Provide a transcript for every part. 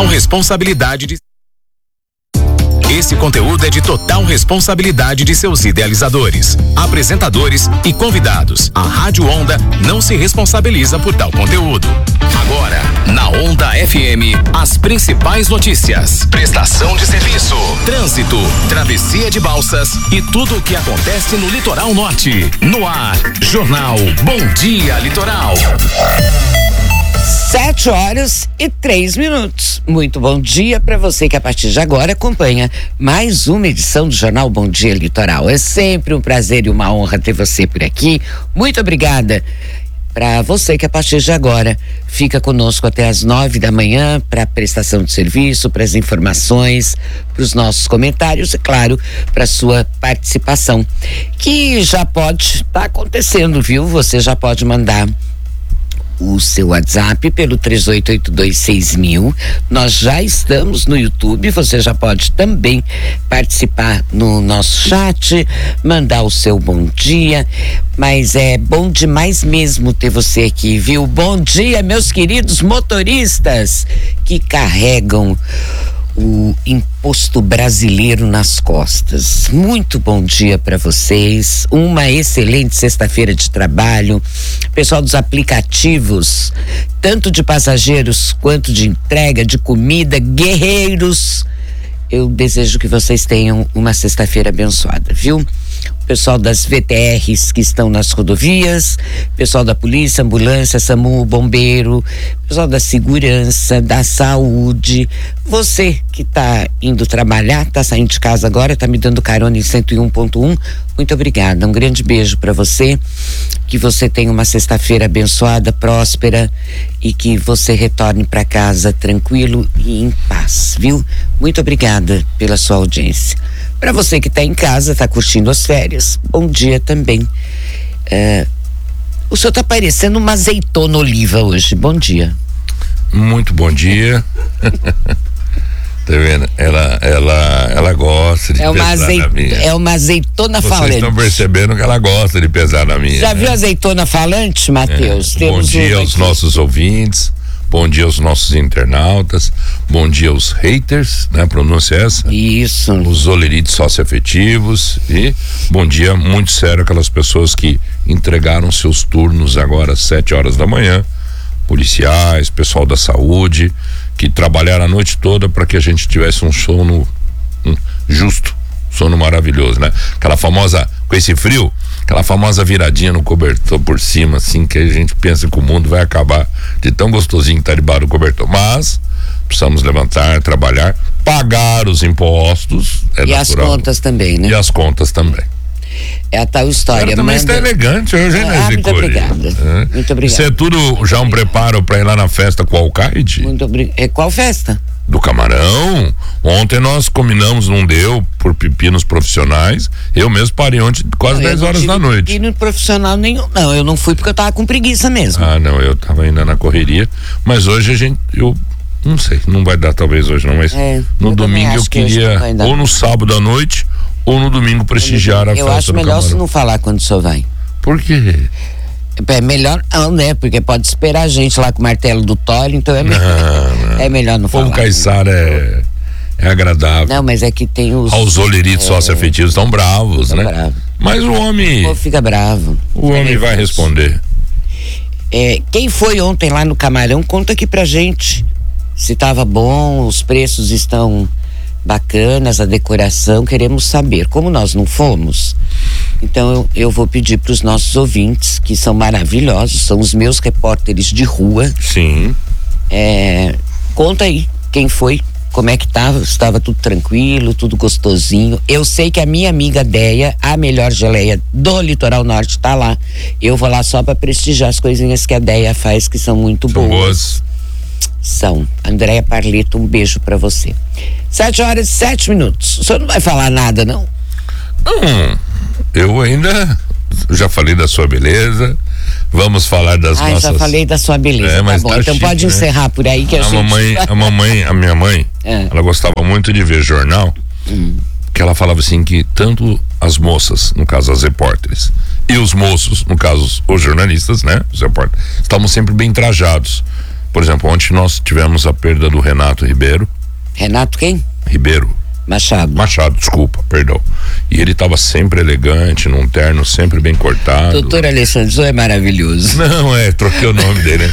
responsabilidade de... Esse conteúdo é de total responsabilidade de seus idealizadores, apresentadores e convidados. A Rádio Onda não se responsabiliza por tal conteúdo. Agora, na Onda FM, as principais notícias, prestação de serviço, trânsito, travessia de balsas e tudo o que acontece no Litoral Norte. No ar, Jornal Bom Dia Litoral. 7h03. Muito bom dia para você que a partir de agora acompanha mais uma edição do Jornal Bom Dia Litoral. É sempre um prazer e uma honra ter você por aqui. Muito obrigada para você que a partir de agora fica conosco até as 9 da manhã para prestação de serviço, para as informações, para os nossos comentários e, claro, para sua participação, que já pode estar acontecendo, viu? Você já pode mandar o seu WhatsApp pelo 38826000. Nós já estamos no YouTube, você já pode também participar no nosso chat, mandar o seu bom dia, mas é bom demais mesmo ter você aqui, viu? Bom dia, meus queridos motoristas que carregam o imposto brasileiro nas costas. Muito bom dia para vocês, uma excelente sexta-feira de trabalho. Pessoal dos aplicativos, tanto de passageiros quanto de entrega de comida, guerreiros, eu desejo que vocês tenham uma sexta-feira abençoada, viu? Pessoal das VTRs que estão nas rodovias, pessoal da polícia, ambulância, SAMU, bombeiro, pessoal da segurança, da saúde, você que está indo trabalhar, está saindo de casa agora, está me dando carona em 101.1, muito obrigada, um grande beijo para você, que você tenha uma sexta-feira abençoada, próspera e que você retorne para casa tranquilo e em paz, viu? Muito obrigada pela sua audiência. Para você que está em casa, está curtindo as férias, bom dia também. O senhor está parecendo uma azeitona oliva hoje, bom dia. Muito bom dia. Tá vendo? Ela gosta de pesar na minha. É uma azeitona falante. Vocês estão percebendo que ela gosta de pesar na minha. Já viu azeitona falante, Matheus? Bom dia aos nossos ouvintes. Bom dia aos nossos internautas, bom dia aos haters, né? Pronúncia essa? Isso. Os olerites socioafetivos e bom dia muito sério aquelas pessoas que entregaram seus turnos agora às 7 horas da manhã, policiais, pessoal da saúde, que trabalharam a noite toda para que a gente tivesse um sono justo, sono maravilhoso, né? Aquela famosa, com esse frio, aquela famosa viradinha no cobertor por cima, assim, que a gente pensa que o mundo vai acabar de tão gostosinho que tá debaixo do cobertor. Mas precisamos levantar, trabalhar, pagar os impostos. É e natural. As contas também, né? E as contas também. É a tal história. Ela também está elegante hoje, né, muito obrigada. Muito obrigada. Isso é tudo já um preparo para ir lá na festa com o Alcaide? Muito obrigada. Qual festa? Do Camarão. Ontem nós combinamos, não deu, por pepinos profissionais. Eu mesmo parei ontem quase 10 horas da noite. Pepino profissional nenhum, não. Eu não fui porque eu tava com preguiça mesmo. Ah, não, eu tava ainda na correria. Mas hoje eu não sei, não vai dar talvez hoje não, mas no domingo eu queria, ou no sábado à noite, ou no domingo prestigiar a festa do Camarão. Eu acho melhor se não falar quando o senhor vai. Por quê? É melhor não, né? Porque pode esperar a gente lá com o martelo do Tole, então é melhor não. É melhor não falar. O povo caiçara é agradável. Não, mas é que tem os... Os oleritos socioafetivos estão bravos, né? Bravo. Mas o homem... O povo fica bravo. O homem vai responder. Quem foi ontem lá no Camarão, conta aqui pra gente se tava bom, os preços estão bacanas, a decoração, queremos saber. Como nós não fomos, então eu vou pedir para os nossos ouvintes, que são maravilhosos, são os meus repórteres de rua. Sim. Conta aí, quem foi, como é que estava tudo tranquilo, tudo gostosinho. Eu sei que a minha amiga Deia, a melhor geleia do Litoral Norte, tá lá. Eu vou lá só para prestigiar as coisinhas que a Deia faz, que são muito boas. São. Andréia Parleto, um beijo pra você. 7h07. O senhor não vai falar nada, não? Não, eu ainda já falei da sua beleza. Vamos falar das nossas... já falei da sua beleza, tá bom. Tá então chique, pode encerrar por aí que a gente... A minha mãe, ela gostava muito de ver jornal, que ela falava assim que tanto as moças, no caso as repórteres, e os moços, no caso os jornalistas, né, os repórteres, estavam sempre bem trajados. Por exemplo, ontem nós tivemos a perda do Renato Ribeiro. Renato quem? Ribeiro. Machado, desculpa, perdão. E ele estava sempre elegante, num terno sempre bem cortado. Doutor Alessandro é maravilhoso. Não, troquei o nome dele,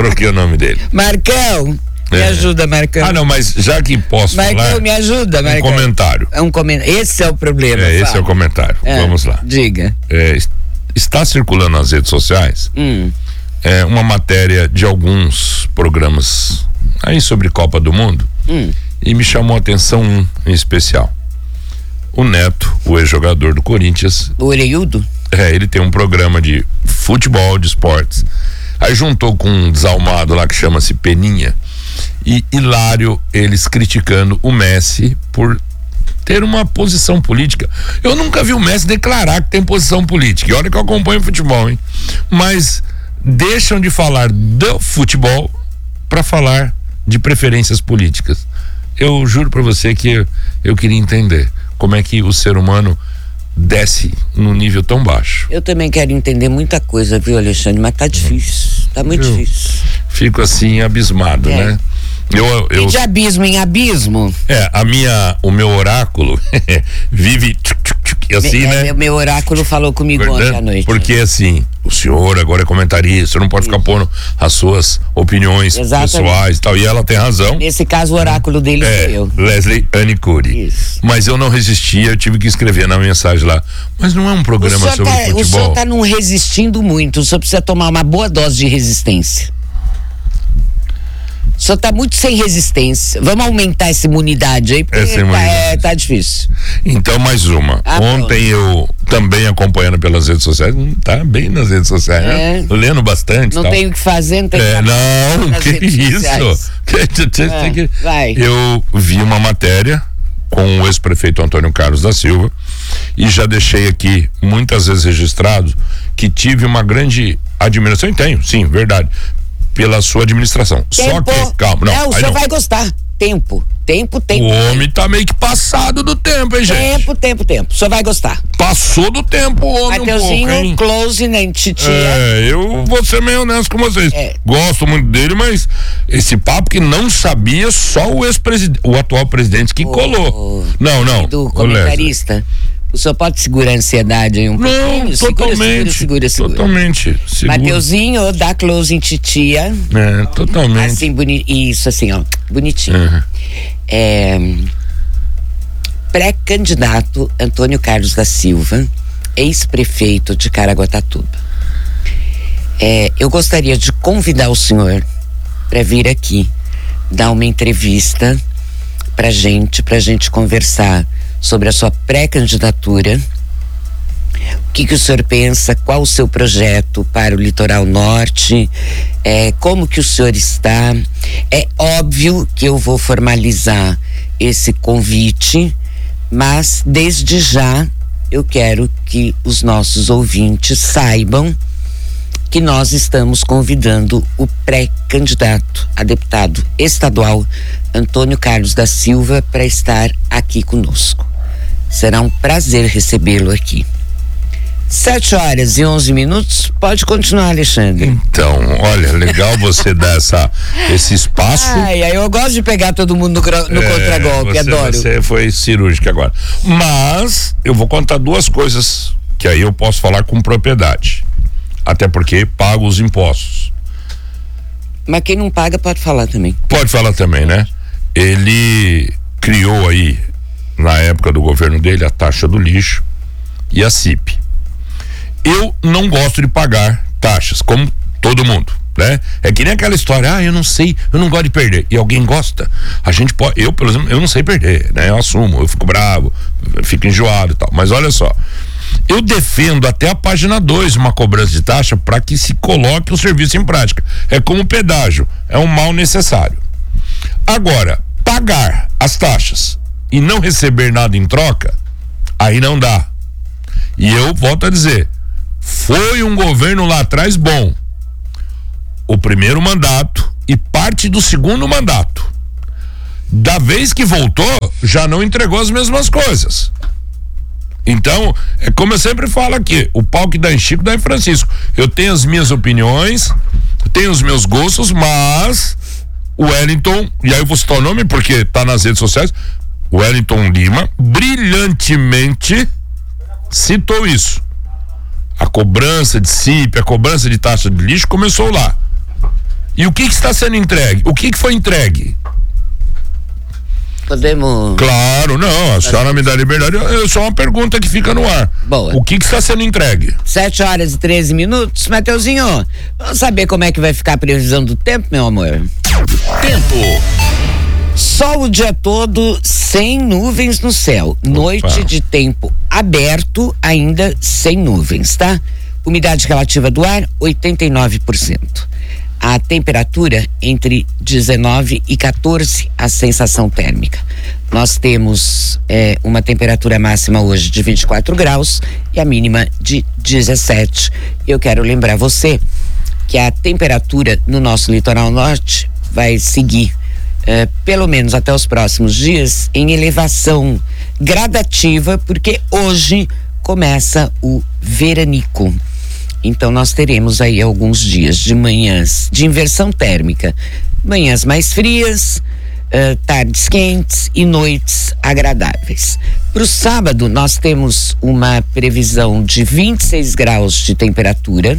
Marcão, me ajuda, Marcão. Não, mas já que posso Marcão, falar... me ajuda, Marcão. Comentário. Esse é o problema. Esse é o comentário. Vamos lá. Diga. Está circulando nas redes sociais uma matéria de alguns programas aí sobre Copa do Mundo. E me chamou a atenção em especial. O Neto, o ex-jogador do Corinthians. O Oreiudo? Ele tem um programa de futebol, de esportes. Aí juntou com um desalmado lá que chama-se Peninha. E hilário, eles criticando o Messi por ter uma posição política. Eu nunca vi o Messi declarar que tem posição política. E olha que eu acompanho futebol, hein? Mas deixam de falar do futebol para falar de preferências políticas. Eu juro pra você que eu queria entender como é que o ser humano desce num nível tão baixo. Eu também quero entender muita coisa, viu, Alexandre? Mas tá difícil, tá muito difícil. Fico assim, abismado, né? E de abismo em abismo? O meu oráculo vive assim, né? Meu oráculo falou comigo ontem à noite. Porque assim, o senhor agora é comentarista, não pode ficar pondo as suas opiniões pessoais e tal, e ela tem razão. Nesse caso, o oráculo dele sou eu. Leslie Anicuri. Isso. Mas eu não resistia, eu tive que escrever na mensagem lá. Mas não é um programa sobre futebol. O senhor tá não resistindo muito, o senhor precisa tomar uma boa dose de resistência. O senhor tá muito sem resistência. Vamos aumentar essa imunidade aí, porque tá difícil. Então, mais uma. Ontem eu também acompanhando pelas redes sociais, tá bem nas redes sociais, né? Lendo bastante. Não tem o que fazer, não tem não, que isso? Vai. Eu vi uma matéria com o ex-prefeito Antônio Carlos da Silva e já deixei aqui muitas vezes registrado que tive uma grande admiração, e tenho, sim, verdade, pela sua administração. Só que, calma, não. O senhor vai gostar. Tempo. O homem tá meio que passado do tempo, hein, gente? Tempo. O senhor vai gostar. Passou do tempo o homem. Mateuzinho, um pouco, close, né, titia. Eu vou ser meio honesto com vocês. Gosto muito dele, mas esse papo que não sabia só o atual presidente que colou. Não. Do comentarista. O senhor pode segurar a ansiedade aí um pouquinho? Não, totalmente. Segura. Totalmente. Mateuzinho, dá close em titia. Totalmente. Assim, isso, assim, ó, bonitinho. Pré-candidato Antônio Carlos da Silva, ex-prefeito de Caraguatatuba. Eu gostaria de convidar o senhor para vir aqui dar uma entrevista pra gente conversar sobre a sua pré-candidatura. O que o senhor pensa? Qual o seu projeto para o Litoral Norte? Como que o senhor está? É óbvio que eu vou formalizar esse convite, mas desde já eu quero que os nossos ouvintes saibam que nós estamos convidando o pré-candidato a deputado estadual Antônio Carlos da Silva para estar aqui conosco. Será um prazer recebê-lo aqui. 7h11. Pode continuar, Alexandre. Então, olha, legal você dar esse espaço. Eu gosto de pegar todo mundo no contragolpe, adoro. Você foi cirúrgica agora. Mas eu vou contar duas coisas que aí eu posso falar com propriedade. Até porque pago os impostos. Mas quem não paga pode falar também. Pode falar também, né? Ele criou aí, na época do governo dele, a taxa do lixo e a CIP. Eu não gosto de pagar taxas, como todo mundo, né? É que nem aquela história, eu não sei, eu não gosto de perder. E alguém gosta. A gente pode, eu, por exemplo, eu não sei perder, né? Eu assumo, eu fico bravo, eu fico enjoado e tal. Mas olha só, eu defendo até a página 2 uma cobrança de taxa para que se coloque o serviço em prática. É como pedágio, é um mal necessário. Agora, pagar as taxas e não receber nada em troca, aí não dá. E eu volto a dizer, foi um governo lá atrás bom. O primeiro mandato e parte do segundo mandato. Da vez que voltou, já não entregou as mesmas coisas. Então, é como eu sempre falo aqui, o pau que dá em Chico dá em Francisco. Eu tenho as minhas opiniões, tenho os meus gostos, mas o Wellington, e aí eu vou citar o nome porque tá nas redes sociais, o Wellington Lima brilhantemente citou isso. A cobrança de CIP, a cobrança de taxa de lixo começou lá. E o que está sendo entregue? O que foi entregue? Podemos... Claro, não, a senhora me dá liberdade, é só uma pergunta que fica no ar. Boa. O que está sendo entregue? 7h13. Mateuzinho, vamos saber como é que vai ficar a previsão do tempo, meu amor? Tempo. Sol o dia todo, sem nuvens no céu. Noite de tempo aberto, ainda sem nuvens, tá? Umidade relativa do ar, 89%. A temperatura entre 19 e 14, a sensação térmica. Nós temos uma temperatura máxima hoje de 24 graus e a mínima de 17. Eu quero lembrar você que a temperatura no nosso litoral norte vai seguir pelo menos até os próximos dias em elevação gradativa, porque hoje começa o veranico. Então nós teremos aí alguns dias de manhãs de inversão térmica, manhãs mais frias, tardes quentes e noites agradáveis. Para o sábado nós temos uma previsão de 26 graus de temperatura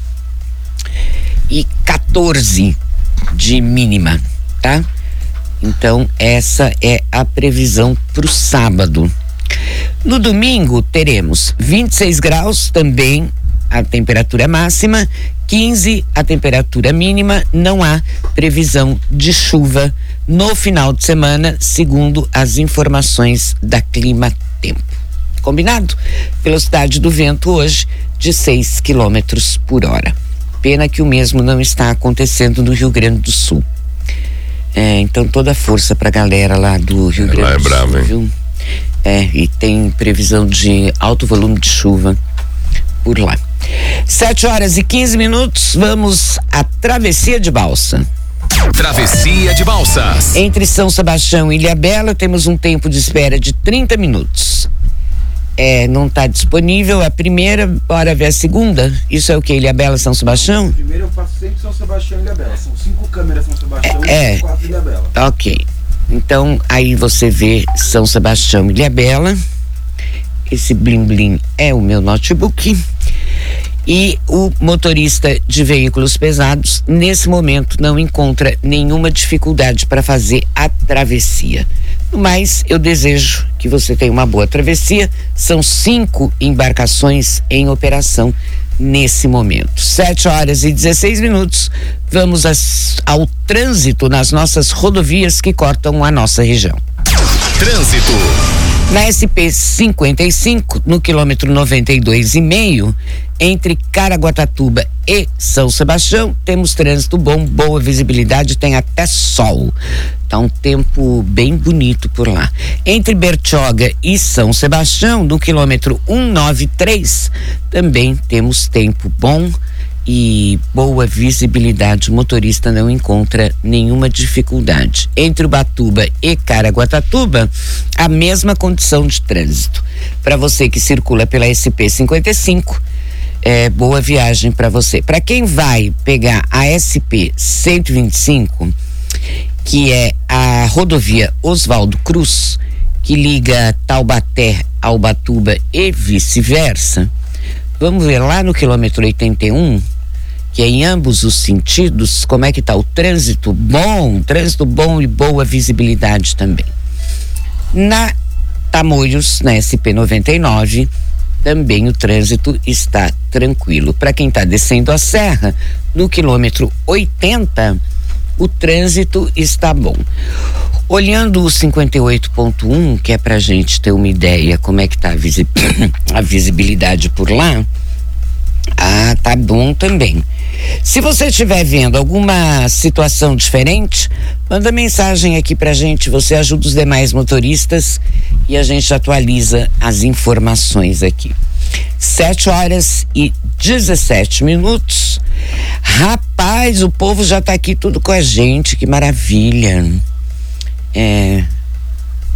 e 14 de mínima, tá? Então essa é a previsão para o sábado. No domingo teremos 26 graus também a temperatura máxima, 15 a temperatura mínima, não há previsão de chuva no final de semana, segundo as informações da Clima Tempo. Combinado? Velocidade do vento hoje de 6 km por hora. Pena que o mesmo não está acontecendo no Rio Grande do Sul. Então toda a força pra galera lá do Rio Grande do Sul. Lá é bravo, hein? Viu? E tem previsão de alto volume de chuva por lá. 7h15, vamos à travessia de balsa. Travessia de balsas. Entre São Sebastião e Ilhabela temos um tempo de espera de 30 minutos. Não está disponível a primeira, bora ver a segunda. Isso é o que? Ilhabela, São Sebastião? Primeiro eu faço sempre São Sebastião e Ilhabela. São 5 câmeras São Sebastião e 4 Ilhabela. Ok. Então aí você vê São Sebastião e Ilhabela. Esse blim blim é o meu notebook. E o motorista de veículos pesados nesse momento não encontra nenhuma dificuldade para fazer a travessia. Mas eu desejo que você tenha uma boa travessia. São 5 embarcações em operação nesse momento. 7h16. Vamos ao trânsito nas nossas rodovias que cortam a nossa região. Trânsito. Na SP-55, no quilômetro 92,5, entre Caraguatatuba e São Sebastião, temos trânsito bom, boa visibilidade, tem até sol. Tá um tempo bem bonito por lá. Entre Bertioga e São Sebastião, no quilômetro 193, também temos tempo bom e boa visibilidade. O motorista não encontra nenhuma dificuldade. Entre Ubatuba e Caraguatatuba, a mesma condição de trânsito. Para você que circula pela SP-55, boa viagem para você. Para quem vai pegar a SP-125, que é a rodovia Oswaldo Cruz, que liga Taubaté a Ubatuba e vice-versa, vamos ver lá no quilômetro 81, que é em ambos os sentidos, como é que tá o trânsito bom e boa visibilidade também. Na Tamoios, na SP-99, também o trânsito está tranquilo. Para quem está descendo a serra, no quilômetro 80, o trânsito está bom. Olhando o 58.1, que é pra gente ter uma ideia como é que tá a visibilidade por lá, tá bom também. Se você estiver vendo alguma situação diferente, manda mensagem aqui pra gente, você ajuda os demais motoristas e a gente atualiza as informações aqui. 7h17. Rapaz, o povo já tá aqui tudo com a gente, que maravilha.